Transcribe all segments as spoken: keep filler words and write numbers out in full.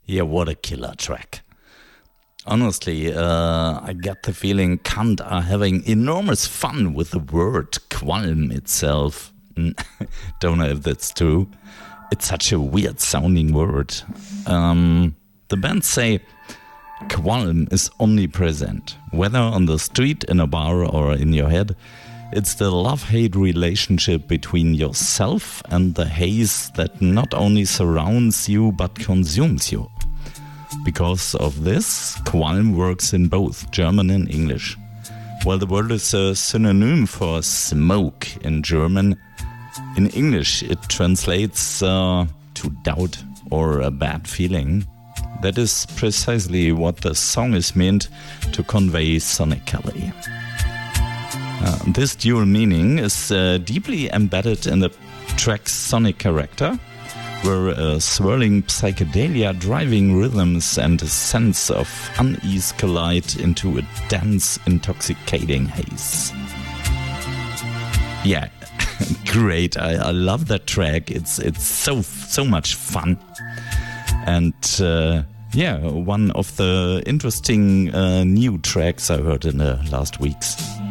Yeah, what a killer track. Honestly, uh, I get the feeling Kant are having enormous fun with the word Qualm itself. Don't know if that's true. It's such a weird sounding word. Um, the band say Qualm is omnipresent, whether on the street, in a bar, or in your head. It's the love-hate relationship between yourself and the haze that not only surrounds you but consumes you. Because of this, Qualm works in both German and English. While the word is a synonym for smoke in German, in English it translates uh, to doubt or a bad feeling. That is precisely what the song is meant to convey sonically. Uh, this dual meaning is uh, deeply embedded in the track's sonic character, where uh, swirling psychedelia, driving rhythms, and a sense of unease collide into a dense, intoxicating haze. Yeah, great. I, I love that track. It's it's so so much fun, and uh, yeah, one of the interesting uh, new tracks I heard in the last weeks.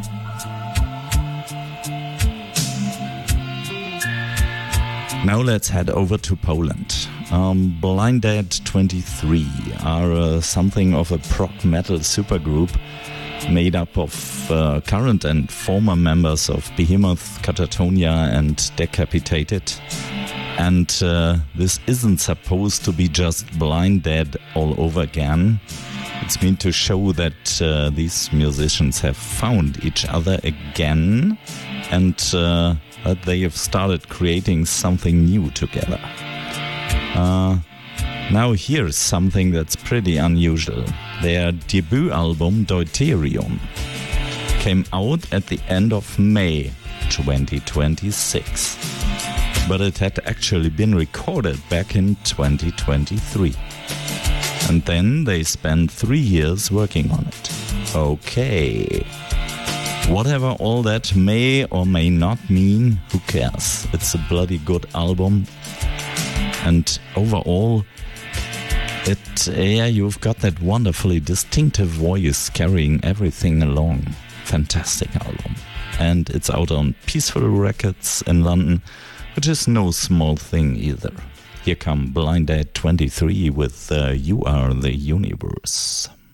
Now let's head over to Poland. Um, Blind Dead twenty-three are uh, something of a prog metal supergroup made up of uh, current and former members of Behemoth, Catatonia and Decapitated. And uh, this isn't supposed to be just Blind Dead all over again. It's meant to show that uh, these musicians have found each other again and uh, that they have started creating something new together. Uh, now here's something that's pretty unusual. Their debut album, Deuterium, came out at the end of May twenty twenty-six. But it had actually been recorded back in twenty twenty-three. And then they spent three years working on it. Okay. Whatever all that may or may not mean, who cares? It's a bloody good album. And overall, it yeah, you've got that wonderfully distinctive voice carrying everything along. Fantastic album. And it's out on Peaceful Records in London, which is no small thing either. Here come Blind Dead twenty-three with uh, You Are the Universe.